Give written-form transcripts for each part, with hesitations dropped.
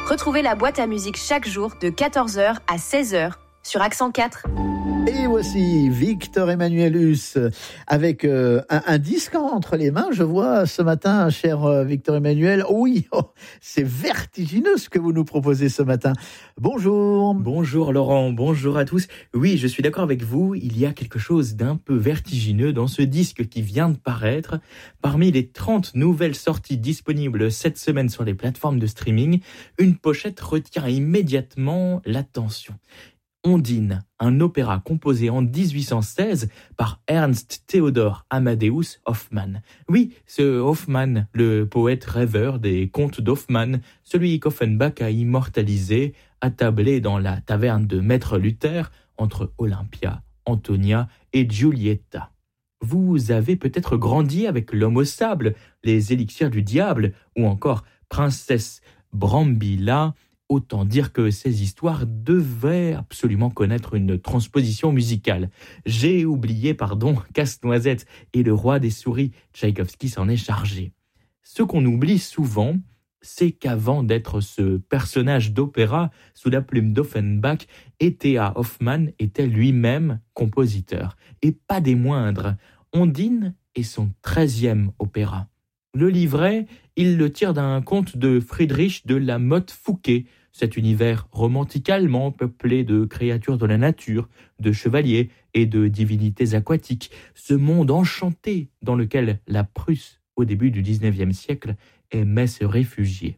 Retrouvez la boîte à musique chaque jour de 14h à 16h sur Accent 4. Et voici Victor Emmanuel Huss avec un disque entre les mains. Je vois ce matin, cher Victor Emmanuel, oui, c'est vertigineux ce que vous nous proposez ce matin. Bonjour. Bonjour Laurent, bonjour à tous. Oui, je suis d'accord avec vous, il y a quelque chose d'un peu vertigineux dans ce disque qui vient de paraître. Parmi les 30 nouvelles sorties disponibles cette semaine sur les plateformes de streaming, une pochette retient immédiatement l'attention. Ondine, un opéra composé en 1816 par Ernst Theodor Amadeus Hoffmann. Oui, ce Hoffmann, le poète rêveur des contes d'Hoffmann, celui qu'Offenbach a immortalisé, attablé dans la taverne de Maître Luther entre Olympia, Antonia et Giulietta. Vous avez peut-être grandi avec L'Homme au sable, Les élixirs du diable ou encore Princesse Brambilla. Autant dire que ces histoires devaient absolument connaître une transposition musicale. J'ai oublié, Casse-Noisette et Le Roi des souris, Tchaïkovski s'en est chargé. Ce qu'on oublie souvent, c'est qu'avant d'être ce personnage d'opéra sous la plume d'Offenbach, E.T.A. Hoffmann était lui-même compositeur. Et pas des moindres. Ondine est son 13e opéra. Le livret, il le tire d'un conte de Friedrich de la Motte-Fouqué, cet univers romantique allemand peuplé de créatures de la nature, de chevaliers et de divinités aquatiques, ce monde enchanté dans lequel la Prusse, au début du XIXe siècle, aimait se réfugier.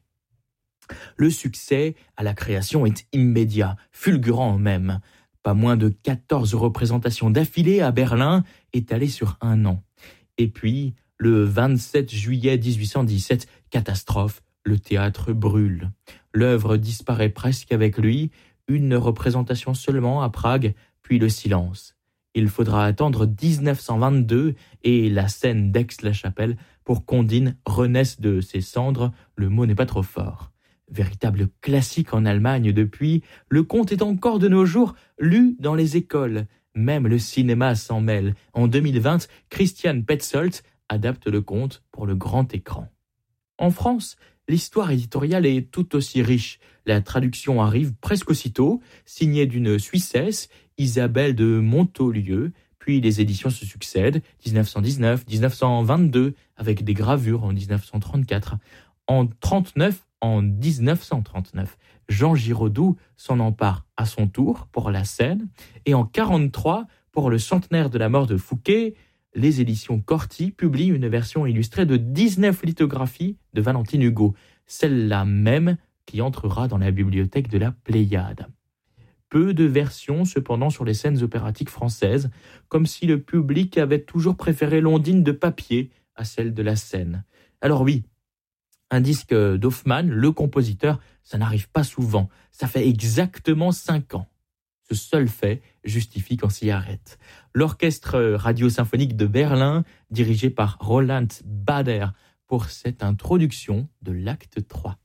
Le succès à la création est immédiat, fulgurant même. Pas moins de 14 représentations d'affilée à Berlin, étalées sur un an. Et puis, le 27 juillet 1817, catastrophe, le théâtre brûle. L'œuvre disparaît presque avec lui, une représentation seulement à Prague, puis le silence. Il faudra attendre 1922 et la scène d'Aix-la-Chapelle pour qu'Ondine renaisse de ses cendres, le mot n'est pas trop fort. Véritable classique en Allemagne depuis, le conte est encore de nos jours lu dans les écoles. Même le cinéma s'en mêle. En 2020, Christian Petzold adapte le conte pour le grand écran. En France, l'histoire éditoriale est tout aussi riche. La traduction arrive presque aussitôt, signée d'une Suissesse, Isabelle de Montaulieu, puis les éditions se succèdent, 1919, 1922, avec des gravures en 1934. En 1939, Jean Giraudoux s'en empare à son tour pour la scène, et en 1943, pour le centenaire de la mort de Fouquet, les éditions Corti publient une version illustrée de 19 lithographies de Valentine Hugo, celle-là même qui entrera dans la bibliothèque de la Pléiade. Peu de versions cependant sur les scènes opératiques françaises, comme si le public avait toujours préféré l'Ondine de papier à celle de la scène. Alors oui, un disque d'Hoffmann, le compositeur, ça n'arrive pas souvent. Ça fait exactement 5 ans. Ce seul fait justifie qu'on s'y arrête. L'orchestre radio-symphonique de Berlin, dirigé par Roland Bader, pour cette introduction de l'acte 3.